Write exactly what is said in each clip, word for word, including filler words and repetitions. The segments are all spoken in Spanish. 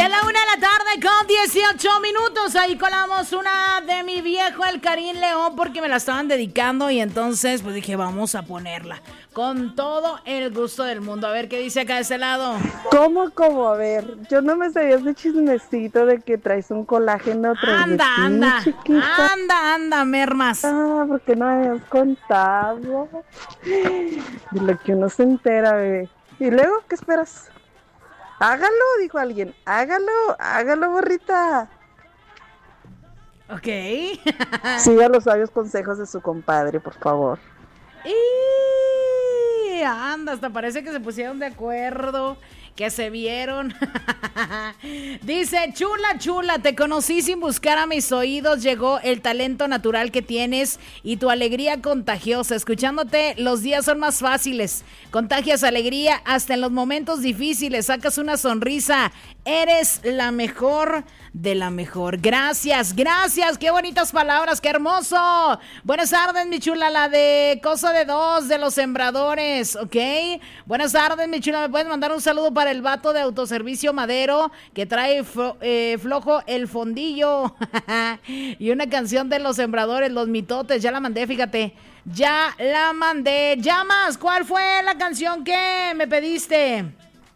Ya es la una de la tarde con dieciocho minutos. Ahí colamos una de mi viejo el Karim León porque me la estaban dedicando y entonces pues dije vamos a ponerla con todo el gusto del mundo. A ver qué dice acá de ese lado. ¿Cómo, cómo? A ver, yo no me sabía ese chismecito de que traes un colágeno tras Anda, de ti, anda, chiquita. anda, anda, mermas. Ah, porque no me habías contado de lo que uno se entera, bebé. ¿Y luego qué esperas? Hágalo, dijo alguien. Hágalo, hágalo, borrita. Ok. Siga los sabios consejos de su compadre, por favor. Y anda, hasta parece que se pusieron de acuerdo, que se vieron. Dice, chula, chula, te conocí sin buscar a mis oídos, llegó el talento natural que tienes y tu alegría contagiosa. Escuchándote, los días son más fáciles. Contagias alegría hasta en los momentos difíciles, sacas una sonrisa. Eres la mejor de la mejor. Gracias, gracias, qué bonitas palabras, qué hermoso. Buenas tardes, mi chula, la de Cosa de Dos, de los Sembradores, ¿ok? Buenas tardes, mi chula, ¿me puedes mandar un saludo para el vato de Autoservicio Madero que trae flo, eh, flojo el fondillo? Y una canción de los Sembradores, Los Mitotes, ya la mandé, fíjate, ya la mandé. Llamas, ¿cuál fue la canción que me pediste?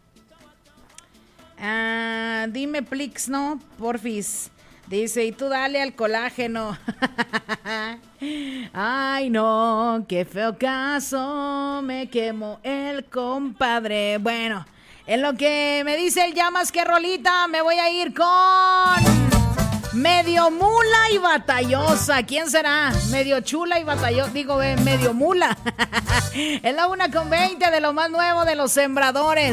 Ah, dime Plix, ¿no? Porfis. Dice, y tú dale al colágeno. Ay, no, qué feo caso, me quemó el compadre. Bueno, en lo que me dice el Llamas que rolita, me voy a ir con Medio Mula y Batallosa. ¿Quién será? Medio chula y batallosa. Digo, eh, medio mula. Es la una con veinte de lo más nuevo de los Sembradores.